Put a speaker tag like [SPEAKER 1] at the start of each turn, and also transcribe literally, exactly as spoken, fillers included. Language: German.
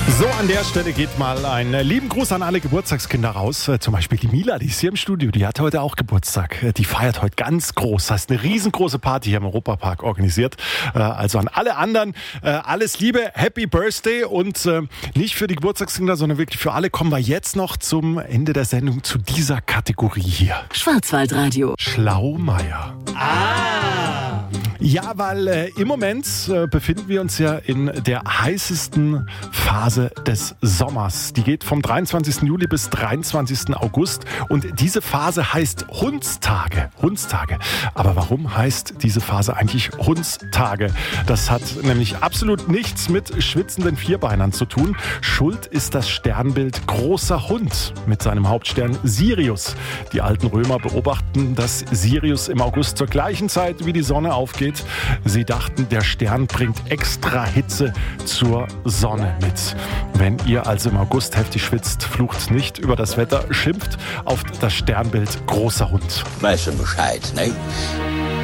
[SPEAKER 1] So, an der Stelle geht mal ein lieben Gruß an alle Geburtstagskinder raus. Zum Beispiel die Mila, die ist hier im Studio, die hat heute auch Geburtstag. Die feiert heute ganz groß, das heißt eine riesengroße Party hier im Europapark organisiert. Also an alle anderen, alles Liebe, Happy Birthday und nicht für die Geburtstagskinder, sondern wirklich für alle kommen wir jetzt noch zum Ende der Sendung zu dieser Kategorie hier.
[SPEAKER 2] Schwarzwaldradio.
[SPEAKER 1] Schlaumeier.
[SPEAKER 2] Ah!
[SPEAKER 1] Ja, weil äh, im Moment äh, befinden wir uns ja in der heißesten Phase des Sommers. Die geht vom dreiundzwanzigsten Juli bis dreiundzwanzigsten August und diese Phase heißt Hundstage. Hundstage. Aber warum heißt diese Phase eigentlich Hundstage? Das hat nämlich absolut nichts mit schwitzenden Vierbeinern zu tun. Schuld ist das Sternbild Großer Hund mit seinem Hauptstern Sirius. Die alten Römer beobachten, dass Sirius im August zur gleichen Zeit wie die Sonne aufgeht. Sie dachten, der Stern bringt extra Hitze zur Sonne mit. Wenn ihr also im August heftig schwitzt, flucht nicht über das Wetter, schimpft auf das Sternbild Großer Hund.
[SPEAKER 3] Weiß schon Bescheid, ne?